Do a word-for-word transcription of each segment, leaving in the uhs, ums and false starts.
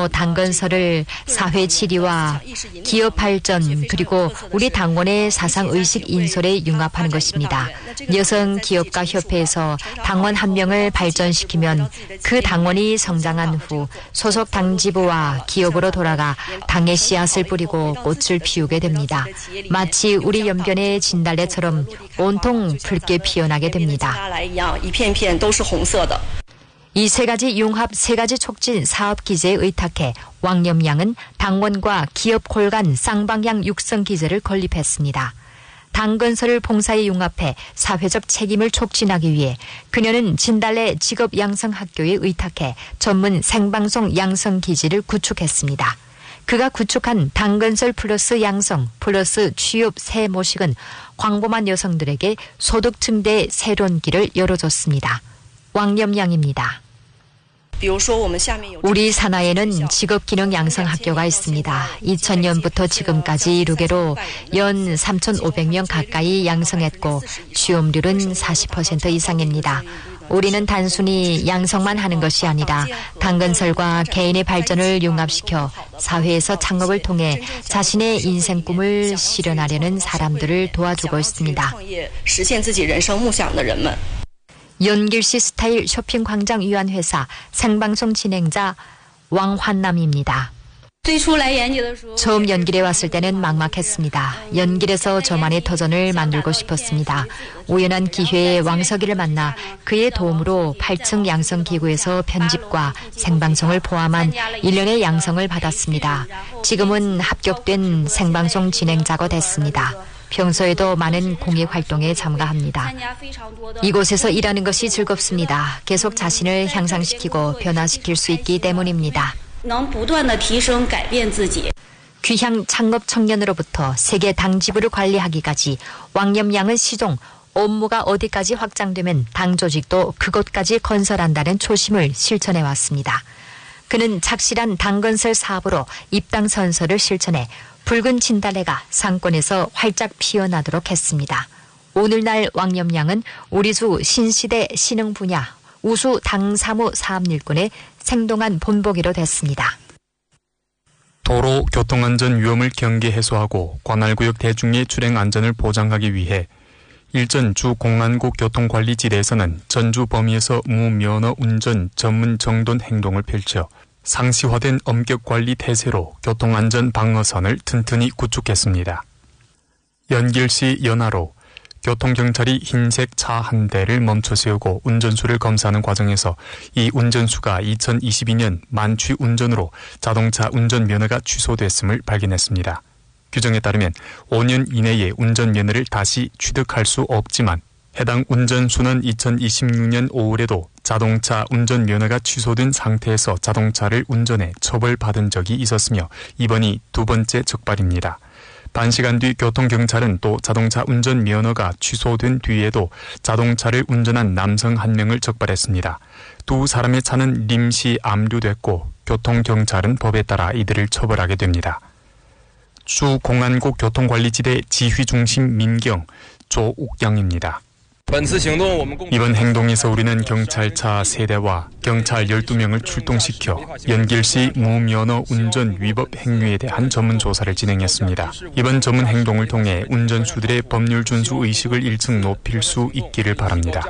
당건설을 사회 질의와 기업 발전 그리고 우리 당원의 사상의식 인솔에 융합하는 것입니다. 여성 기업가 협회에서 당원 한 명을 발전시키면 그 당원이 성장한 후 소속 당지부와 기업으로 돌아가 당의 씨앗을 뿌리고 꽃을 피우게 됩니다. 마치 우리 연변의 진달래처럼 온통 붉게 피어나게 됩니다. 이 세 가지 융합 세 가지 촉진 사업 기제에 의탁해 왕염양은 당원과 기업 골간 쌍방향 육성 기제를 건립했습니다. 당건설을 봉사에 융합해 사회적 책임을 촉진하기 위해 그녀는 진달래 직업양성학교에 의탁해 전문 생방송 양성 기지를 구축했습니다. 그가 구축한 당건설 플러스 양성 플러스 취업 새 모식은 광범한 여성들에게 소득 증대의 새로운 길을 열어줬습니다. 왕염양입니다. 우리 산하에는 직업기능 양성학교가 있습니다. 이천 년부터 지금까지 루게로 연 삼천오백 명 가까이 양성했고 취업률은 사십 퍼센트 이상입니다. 우리는 단순히 양성만 하는 것이 아니라 당건설과 개인의 발전을 융합시켜 사회에서 창업을 통해 자신의 인생 꿈을 실현하려는 사람들을 도와주고 있습니다. 연길시 스타일 쇼핑 광장 위안회사 생방송 진행자 왕환남입니다. 처음 연길에 왔을 때는 막막했습니다. 연길에서 저만의 터전을 만들고 싶었습니다. 우연한 기회에 왕석이를 만나 그의 도움으로 팔 층 양성기구에서 편집과 생방송을 포함한 일련의 양성을 받았습니다. 지금은 합격된 생방송 진행자가 됐습니다. 평소에도 많은 공익 활동에 참가합니다. 이곳에서 일하는 것이 즐겁습니다. 계속 자신을 향상시키고 변화시킬 수 있기 때문입니다. 귀향 창업 청년으로부터 세계 당지부를 관리하기까지 왕염양은 시종 업무가 어디까지 확장되면 당 조직도 그곳까지 건설한다는 초심을 실천해 왔습니다. 그는 착실한 당건설 사업으로 입당 선서를 실천해 붉은 진달래가 상권에서 활짝 피어나도록 했습니다. 오늘날 왕염양은 우리수 신시대 신흥 분야 우수 당사무 사업일꾼의 생동한 본보기로 됐습니다. 도로 교통안전 위험을 경계 해소하고 관할구역 대중의 출행 안전을 보장하기 위해 일전 주 공안국 교통관리지대에서는 전주 범위에서 무면허 운전 전문 정돈 행동을 펼쳐 상시화된 엄격관리 태세로 교통안전 방어선을 튼튼히 구축했습니다. 연길시 연하로 교통경찰이 흰색 차 한 대를 멈춰 세우고 운전수를 검사하는 과정에서 이 운전수가 이천이십이 년 만취 운전으로 자동차 운전면허가 취소됐음을 발견했습니다. 규정에 따르면 오 년 이내에 운전면허를 다시 취득할 수 없지만 해당 운전수는 이천이십육 년 오월에도 자동차 운전면허가 취소된 상태에서 자동차를 운전해 처벌받은 적이 있었으며 이번이 두 번째 적발입니다. 반시간 뒤 교통경찰은 또 자동차 운전면허가 취소된 뒤에도 자동차를 운전한 남성 한 명을 적발했습니다. 두 사람의 차는 림시 압류됐고 교통경찰은 법에 따라 이들을 처벌하게 됩니다. 주 공안국 교통관리지대 지휘중심 민경 조옥영입니다. 이번 행동에서 우리는 경찰차 세 대와 경찰 열두 명을 출동시켜 연길시 무면허 운전 위법 행위에 대한 전문 조사를 진행했습니다. 이번 전문 행동을 통해 운전수들의 법률 준수 의식을 일층 높일 수 있기를 바랍니다.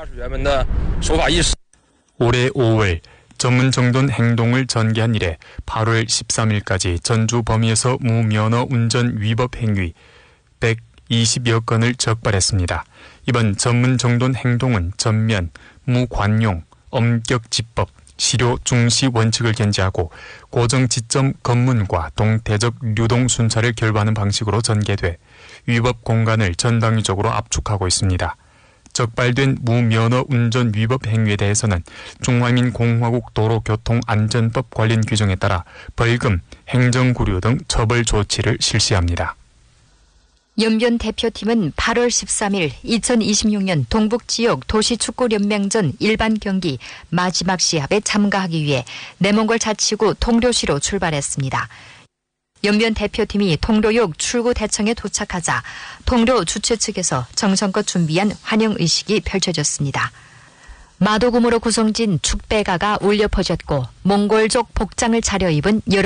올해 오월 전문 정돈 행동을 전개한 이래 팔월 십삼일까지 전주 범위에서 무면허 운전 위법 행위 백이십여 건을 적발했습니다. 이번 전문 정돈 행동은 전면, 무관용, 엄격 집법, 실효 중시 원칙을 견지하고 고정 지점 검문과 동태적 유동 순찰을 결부하는 방식으로 전개돼 위법 공간을 전방위적으로 압축하고 있습니다. 적발된 무면허 운전 위법 행위에 대해서는 중화민공화국 도로교통안전법 관련 규정에 따라 벌금, 행정구류 등 처벌 조치를 실시합니다. 연변 대표팀은 팔월 십삼일 이천이십육 년 동북지역 도시축구연맹전 일반 경기 마지막 시합에 참가하기 위해 내몽골 자치구 통도시로 출발했습니다. 연변 대표팀이 통도역 출구 대청에 도착하자 통도 주최 측에서 정성껏 준비한 환영의식이 펼쳐졌습니다. 마도금으로 구성진 축배가가 울려 퍼졌고 몽골족 복장을 차려입은 여러